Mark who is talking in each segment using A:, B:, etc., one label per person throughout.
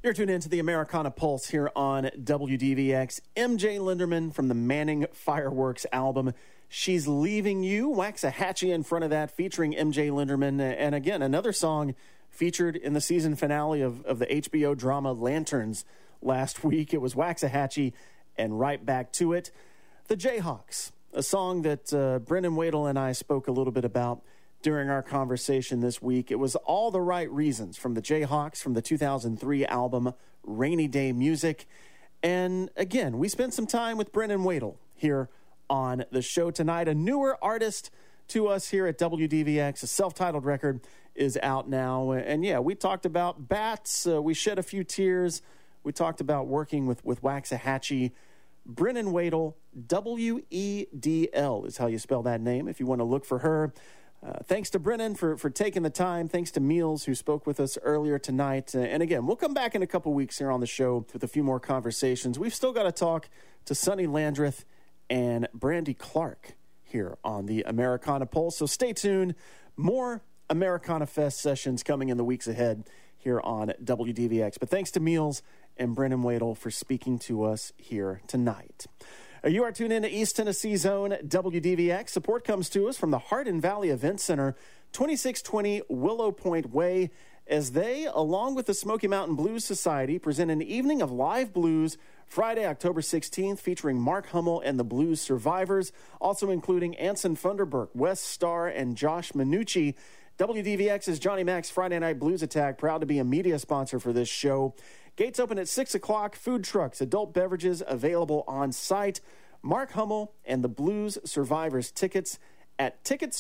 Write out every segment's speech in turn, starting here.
A: You're tuned into the Americana Pulse here on WDVX. MJ Linderman from the Manning Fireworks album, She's Leaving You. Waxahachie in front of that, featuring MJ Linderman. And again, another song featured in the season finale of the HBO drama Lanterns last week. It was Waxahachie and Right Back to It. The Jayhawks, a song that Brendan Wadle and I spoke a little bit about during our conversation this week. It was All the Right Reasons from the Jayhawks from the 2003 album Rainy Day Music. And again, we spent some time with Brendan Wadle here on the show tonight. A newer artist to us here at WDVX. A self-titled record is out now. And yeah, we talked about bats. We shed a few tears. We talked about working with Waxahachie. Brendan Wadle, W-E-D-L is how you spell that name if you want to look for her. Thanks to Brennan for taking the time. Thanks to Meals, who spoke with us earlier tonight. And again, we'll come back in a couple weeks here on the show with a few more conversations. We've still got to talk to Sonny Landreth and Brandy Clark here on the Americana Pulse. So stay tuned. More Americana Fest sessions coming in the weeks ahead here on WDVX. But thanks to Meals and Brendan Wadle for speaking to us here tonight. You are tuned in to East Tennessee Zone WDVX. Support comes to us from the Hardin Valley Event Center, 2620 Willow Point Way, as they, along with the Smoky Mountain Blues Society, present an evening of live blues Friday, October 16th, featuring Mark Hummel and the Blues Survivors, also including Anson Funderburk, Wes Starr, and Josh Minucci. WDVX's Johnny Mac's Friday Night Blues Attack, proud to be a media sponsor for this show. Gates open at 6 o'clock. Food trucks, adult beverages available on site. Mark Hummel and the Blues Survivors tickets at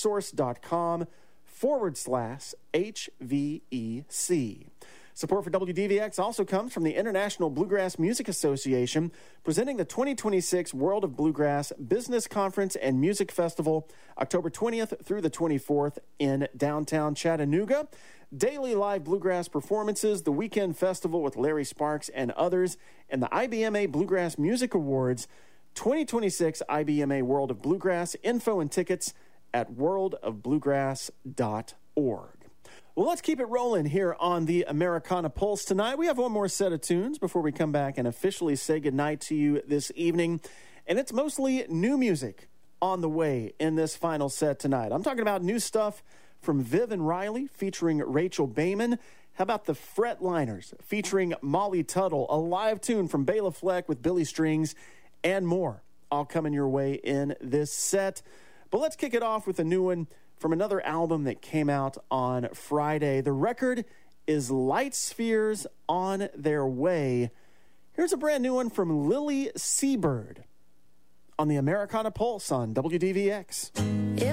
A: ticketsource.com/HVEC. Support for WDVX also comes from the International Bluegrass Music Association, presenting the 2026 World of Bluegrass Business Conference and Music Festival, October 20th through the 24th in downtown Chattanooga. Daily live bluegrass performances, the weekend festival with Larry Sparks and others, and the IBMA Bluegrass Music Awards, 2026 IBMA World of Bluegrass. Info and tickets at worldofbluegrass.org. Well, let's keep it rolling here on the Americana Pulse tonight. We have one more set of tunes before we come back and officially say goodnight to you this evening. And it's mostly new music on the way in this final set tonight. I'm talking about new stuff from Viv and Riley featuring Rachel Bayman. How about the Fretliners featuring Molly Tuttle, a live tune from Bela Fleck with Billy Strings, and more, all coming your way in this set. But let's kick it off with a new one from another album that came out on Friday. The record is Light Spheres on Their Way. Here's a brand new one from Lily Seabird on the Americana Pulse on WDVX.